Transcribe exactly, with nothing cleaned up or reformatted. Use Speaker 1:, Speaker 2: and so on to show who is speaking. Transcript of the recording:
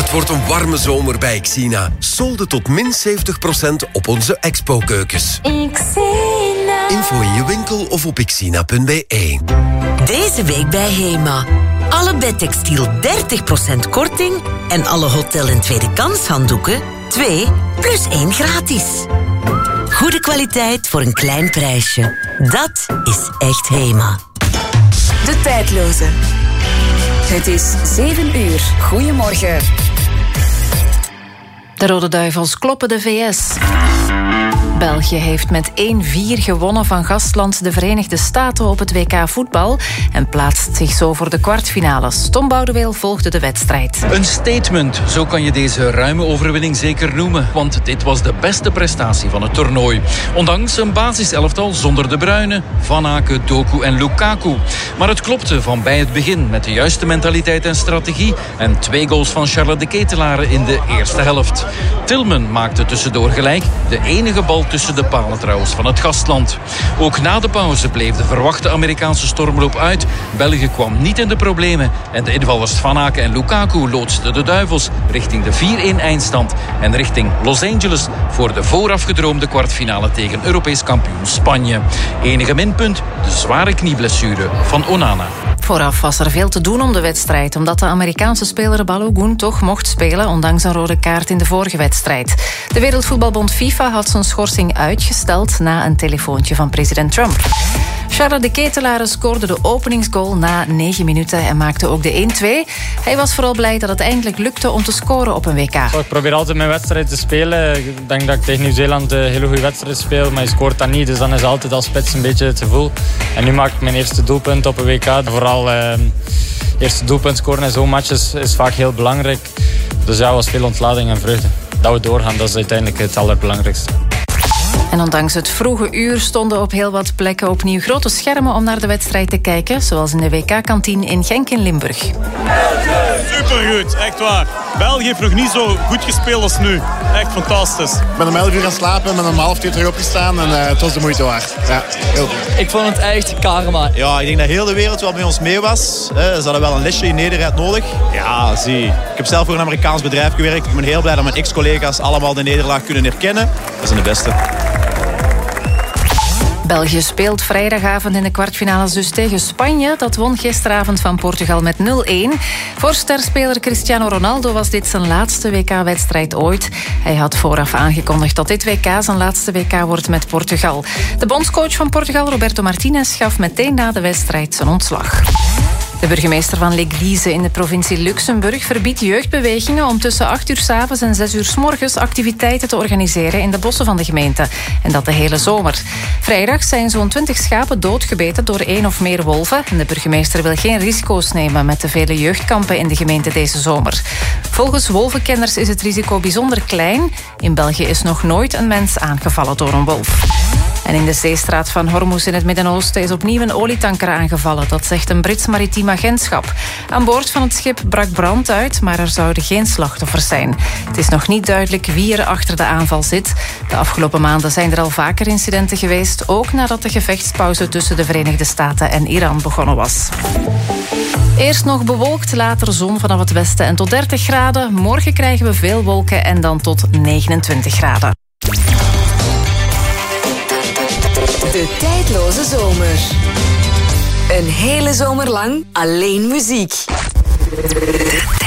Speaker 1: Het wordt een warme zomer bij Xina. Solde tot min zeventig procent op onze expo-keukens.
Speaker 2: Xina.
Speaker 1: Info in je winkel of op xina punt b e.
Speaker 3: Deze week bij Hema. Alle bedtextiel dertig procent korting en alle hotel- en tweede kans handdoeken twee plus één gratis. Goede kwaliteit voor een klein prijsje. Dat is echt Hema.
Speaker 2: De tijdloze. Het is zeven uur. Goedemorgen.
Speaker 4: De Rode Duivels kloppen de V S. België heeft met één vier gewonnen van gastland de Verenigde Staten op het W K voetbal en plaatst zich zo voor de kwartfinales. Tom Boudeweel volgde de wedstrijd.
Speaker 5: Een statement, zo kan je deze ruime overwinning zeker noemen, want dit was de beste prestatie van het toernooi. Ondanks een basiselftal zonder De Bruyne, Van Aken, Doku en Lukaku. Maar het klopte van bij het begin met de juiste mentaliteit en strategie en twee goals van Charles de Ketelaere in de eerste helft. Tillman maakte tussendoor gelijk, de enige bal tussen de palen trouwens van het gastland. Ook na de pauze bleef de verwachte Amerikaanse stormloop uit. België kwam niet in de problemen en de invallers Van Aken en Lukaku loodsten de Duivels richting de vier-een eindstand en richting Los Angeles voor de voorafgedroomde kwartfinale tegen Europees kampioen Spanje. Enige minpunt, de zware knieblessure van Onana.
Speaker 4: Vooraf was er veel te doen om de wedstrijd, omdat de Amerikaanse speler Balogun toch mocht spelen, ondanks een rode kaart in de vorige wedstrijd. De Wereldvoetbalbond FIFA had zijn schorsing uitgesteld na een telefoontje van president Trump. Charles de Ketelaere scoorde de openingsgoal na negen minuten en maakte ook de één-twee. Hij was vooral blij dat het eindelijk lukte om te scoren op een W K.
Speaker 6: Ik probeer altijd mijn wedstrijd te spelen. Ik denk dat ik tegen Nieuw-Zeeland een hele goede wedstrijd speel, maar je scoort dat niet. Dus dan is altijd als spits een beetje het gevoel. En nu maak ik mijn eerste doelpunt op een W K. Vooral eh, eerste doelpunt scoren in zo'n match is, is vaak heel belangrijk. Dus ja, was veel ontlading en vreugde. Dat we doorgaan, dat is uiteindelijk het allerbelangrijkste.
Speaker 4: En ondanks het vroege uur stonden op heel wat plekken opnieuw grote schermen om naar de wedstrijd te kijken, zoals in de W K-kantine in Genk in Limburg.
Speaker 7: Supergoed, echt waar. België heeft nog niet zo goed gespeeld als nu. Echt fantastisch.
Speaker 8: Ik ben om elf uur gaan slapen en ben om half twee terug opgestaan en uh, het was de moeite waard. Ja, heel goed.
Speaker 9: Ik vond het echt karma.
Speaker 10: Ja, ik denk dat heel de wereld wel met ons mee was. Ze hadden wel een lesje in Nederland nodig. Ja, zie. Ik heb zelf voor een Amerikaans bedrijf gewerkt. Ik ben heel blij dat mijn ex-collega's allemaal de nederlaag kunnen herkennen. Dat zijn de beste.
Speaker 4: België speelt vrijdagavond in de kwartfinales dus tegen Spanje. Dat won gisteravond van Portugal met nul-een. Voor sterspeler Cristiano Ronaldo was dit zijn laatste W K-wedstrijd ooit. Hij had vooraf aangekondigd dat dit W K zijn laatste W K wordt met Portugal. De bondscoach van Portugal, Roberto Martinez, gaf meteen na de wedstrijd zijn ontslag. De burgemeester van L'Église in de provincie Luxemburg verbiedt jeugdbewegingen om tussen acht uur 's avonds en zes uur 's morgens activiteiten te organiseren in de bossen van de gemeente. En dat de hele zomer. Vrijdag zijn zo'n twintig schapen doodgebeten door één of meer wolven. En de burgemeester wil geen risico's nemen met de vele jeugdkampen in de gemeente deze zomer. Volgens wolvenkenners is het risico bijzonder klein. In België is nog nooit een mens aangevallen door een wolf. En in de zeestraat van Hormuz in het Midden-Oosten is opnieuw een olietanker aangevallen. Dat zegt een Brits maritiem agentschap. Aan boord van het schip brak brand uit, maar er zouden geen slachtoffers zijn. Het is nog niet duidelijk wie er achter de aanval zit. De afgelopen maanden zijn er al vaker incidenten geweest, ook nadat de gevechtspauze tussen de Verenigde Staten en Iran begonnen was. Eerst nog bewolkt, later zon vanaf het westen en tot dertig graden. Morgen krijgen we veel wolken en dan tot negenentwintig graden.
Speaker 2: De tijdloze zomer. Een hele zomer lang alleen muziek. De